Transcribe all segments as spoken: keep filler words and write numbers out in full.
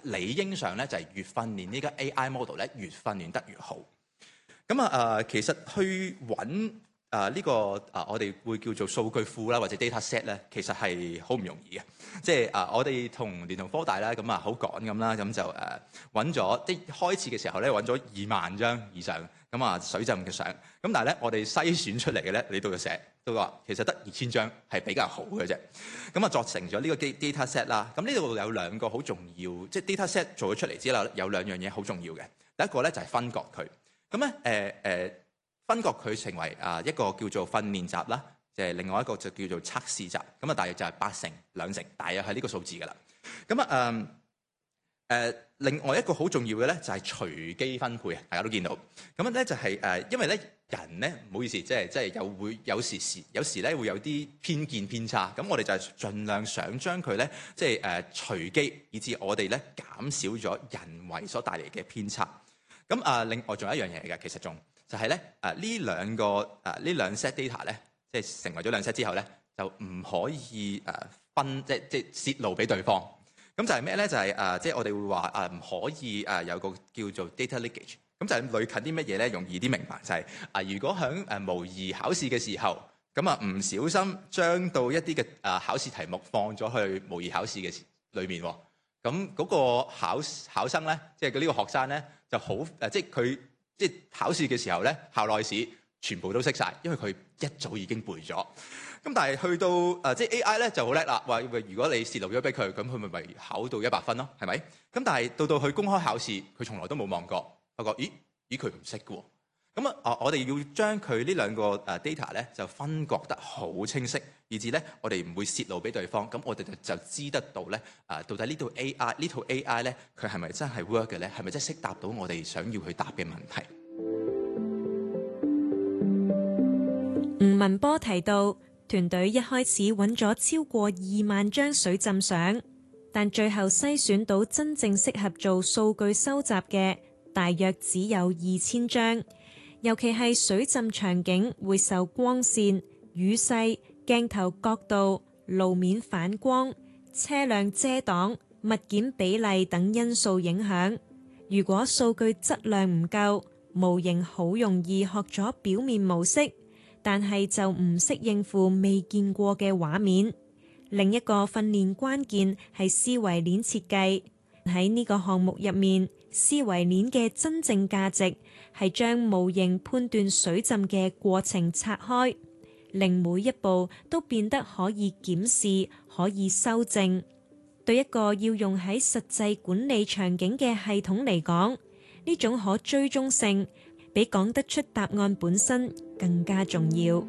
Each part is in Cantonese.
理應上咧就係越訓練呢個 A I model 咧，越訓練得越好。咁啊誒，其實去揾啊呢個啊我哋會叫做數據庫啦，或者 data set 咧，其實係好唔容易嘅。即係啊，我哋同聯同科大啦，咁啊好趕咁啦，咁就誒揾咗，即係開始嘅時候咧揾咗二萬張以上咁啊水浸嘅相。咁但係咧，我哋篩選出嚟嘅咧，你都要寫都話其實得二千張係比較好嘅啫。咁啊，作成咗呢個 data set 啦。咁呢度有兩個好重要，即係 data set 做咗出嚟之後，有兩樣嘢好重要嘅。第一個咧就係分割佢。咁咧誒誒分割佢成為啊一個叫做訓練集啦，即係另外一個就叫做測試集。咁啊，大約就係八成兩成，大約係呢個數字㗎啦。咁啊誒。誒，另外一個好重要嘅咧，就係隨機分配啊！大家都見到，咁樣咧就係誒，因為咧人咧唔好意思，即係即係有會有時時有時咧會有啲偏見偏差，咁我哋就係盡量想將佢咧即係誒隨機，以至我哋咧減少咗人為所帶嚟嘅偏差。咁啊，另外仲有一樣嘢嚟嘅，其實仲就係咧誒呢兩個誒呢兩 set data 咧，即係成為咗兩 set 之後咧，就唔可以誒分即即係泄露俾對方。咁就係咩咧？就係、是、誒、呃，即係我哋會話誒唔可以誒、呃、有個叫做 data leakage。咁就係類近啲乜嘢咧？容易啲明白就係、是、啊、呃，如果喺誒模擬考試嘅時候，咁啊唔小心將到一啲嘅誒考試題目放咗去模擬考試嘅裏面，咁嗰個考考生咧，即係佢呢個學生咧，就好誒、呃，即係佢即係考試嘅時候咧，校內試全部都識晒，因為佢一早已經背咗。咁但係去到誒、呃、即係 A I 咧就好叻啦，話如果你泄露咗俾佢，咁佢咪咪考到一百分咯，係咪？咁但係到到去公開考試，佢從來都冇望過，發覺咦咦佢唔識嘅喎。咁啊，我哋要將佢呢兩個誒 data 咧就分割得好清晰，以至咧我哋唔會泄露俾對方。咁我哋就就知得到咧啊，到底呢套 A I 呢套 A I 咧佢係咪真係 work 嘅咧？係咪真係識答到我哋想要去答嘅問題？ 吳文波提到，團隊一開始揾咗超過二萬張水浸相，但最後篩選到真正適合做數據收集嘅，大約只有二千張。尤其係水浸場景會受光線、雨勢、鏡頭角度、路面反光、車輛遮擋、物件比例等因素影響。如果數據質量唔夠，模型好容易學咗表面模式，但係就唔識應付未見過嘅畫面。另一個訓練關鍵係思維鏈設計。喺呢個項目入面，思維鏈嘅真正價值係將模型判斷水浸嘅過程拆開，令每一步都變得可以檢視、可以修正。對一個要用喺實際管理場景嘅系統嚟講，呢種可追蹤性比講得出答案本身更加重要。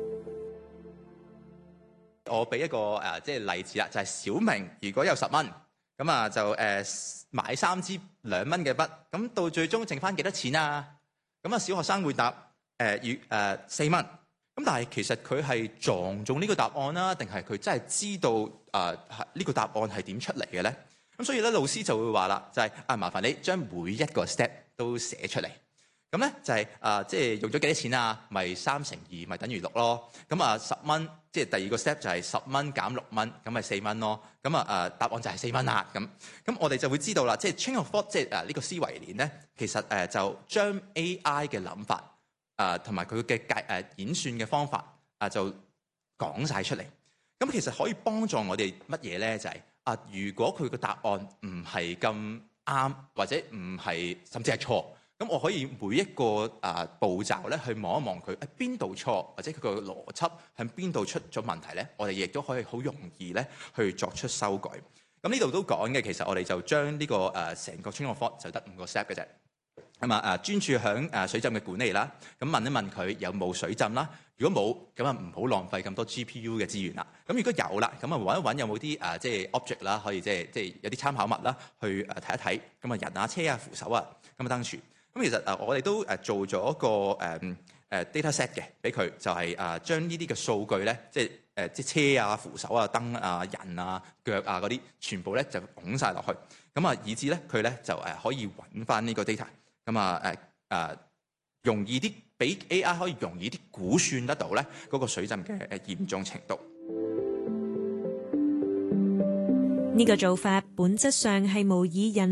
我俾一個誒、呃，即係例子啦，就係、是、小明如果有十蚊，咁啊就誒、呃、買三支兩蚊嘅筆，咁到最終剩翻幾多錢啊？咁啊小學生會答誒與誒四蚊，咁但係其實佢係撞中呢個答案啦，定係佢真係知道誒呢、呃這個答案係點出嚟嘅咧？咁所以咧老師就會話啦，就係、是、啊麻煩你將每一個 step 都寫出嚟。咁咧就係、是、啊，即、呃、係用咗幾多錢啊？咪三乘二咪等於六咯。咁啊十蚊，即係第二個 step 就係十蚊減六蚊，咁咪四蚊咯。咁啊誒答案就係四蚊啦。咁咁我哋就會知道啦，即係 chain of thought，即係誒呢個思維鏈咧，其實誒、呃、就將 A I 嘅諗法啊同埋佢嘅計誒演算嘅方法啊、呃、就講晒出嚟。咁其實可以幫助我哋乜嘢咧？就係、是、啊、呃，如果佢個答案唔係咁啱，或者唔係甚至係錯。咁我可以每一個啊步驟咧去望一望佢喺邊度錯，或者佢個邏輯喺邊度出咗問題咧，我哋亦都可以好容易咧去作出修改。咁呢度都講嘅，其實我哋就將呢、這個誒成、呃、個 chain of thought 就得五個 step 嘅啫。咁啊誒專注響誒水浸嘅管理啦，咁問一問佢有冇水浸啦。如果冇，咁啊唔好浪費咁多 G P U 嘅資源啦。咁如果有啦，咁啊揾一揾有冇啲誒即係 object 啦，可以即係即係有啲參考物啦，去誒睇一睇。咁啊人啊車啊扶手啊，咁啊燈柱。咁其實誒我哋都誒做咗一個誒誒 data set 嘅，俾佢就係誒將呢啲嘅數據咧，即係誒即係車啊、扶手啊、燈啊、人啊、腳啊嗰啲，全部咧就拱晒落去。咁啊，以至咧佢咧就誒可以揾翻呢個 data。咁啊誒誒容易啲，俾 A I 可以容易啲估算得到咧嗰個水浸嘅誒嚴重程度。 呢個做法本質上係模擬人